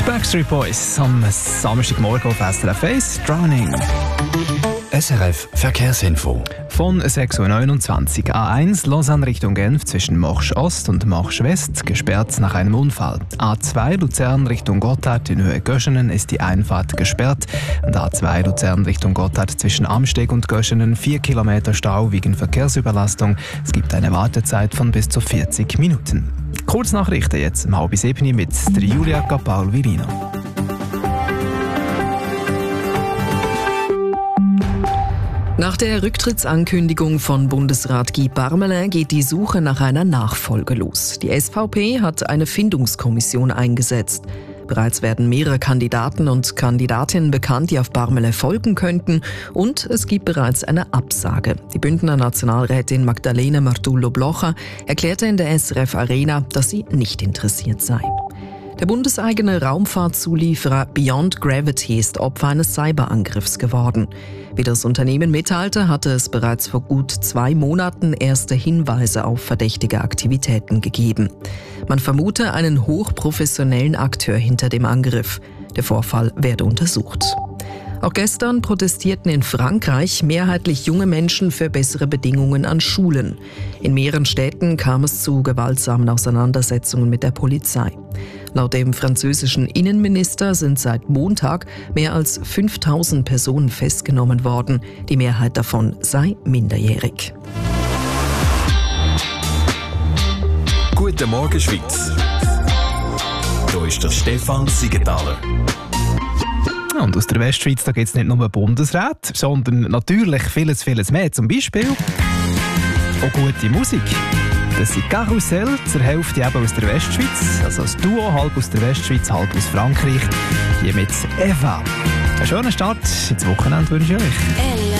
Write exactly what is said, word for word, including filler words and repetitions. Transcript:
Die Backstreet Boys am Samstagmorgen auf S R F eins, Drowning. S R F Verkehrsinfo. Von sechs Uhr neunundzwanzig A eins Lausanne Richtung Genf zwischen Morsch Ost und Morsch West gesperrt nach einem Unfall. A zwei Luzern Richtung Gotthard in Höhe Göschenen ist die Einfahrt gesperrt. Und A zwei Luzern Richtung Gotthard zwischen Amsteg und Göschenen vier Kilometer Stau wegen Verkehrsüberlastung. Es gibt eine Wartezeit von bis zu vierzig Minuten. Kurznachrichten jetzt um halb sieben mit der Julia Capaul-Virino. Nach der Rücktrittsankündigung von Bundesrat Guy Parmelin geht die Suche nach einer Nachfolge los. Die S V P hat eine Findungskommission eingesetzt. Bereits werden mehrere Kandidaten und Kandidatinnen bekannt, die auf Parmelin folgen könnten. Und es gibt bereits eine Absage. Die Bündner Nationalrätin Magdalena Martullo-Blocher erklärte in der S R F Arena, dass sie nicht interessiert sei. Der bundeseigene Raumfahrtzulieferer Beyond Gravity ist Opfer eines Cyberangriffs geworden. Wie das Unternehmen mitteilte, hatte es bereits vor gut zwei Monaten erste Hinweise auf verdächtige Aktivitäten gegeben. Man vermute einen hochprofessionellen Akteur hinter dem Angriff. Der Vorfall werde untersucht. Auch gestern protestierten in Frankreich mehrheitlich junge Menschen für bessere Bedingungen an Schulen. In mehreren Städten kam es zu gewaltsamen Auseinandersetzungen mit der Polizei. Laut dem französischen Innenminister sind seit Montag mehr als fünftausend Personen festgenommen worden. Die Mehrheit davon sei minderjährig. Guten Morgen, Schweiz. Hier ist der Stefan Siegenthaler. Und aus der Westschweiz gibt es nicht nur Bundesrat, sondern natürlich vieles, vieles mehr. Zum Beispiel auch gute Musik. Das sind Karussell, zur Hälfte eben aus der Westschweiz. Also das Duo, halb aus der Westschweiz, halb aus Frankreich. Hier mit Eva. Einen schönen Start ins Wochenende wünsche ich euch.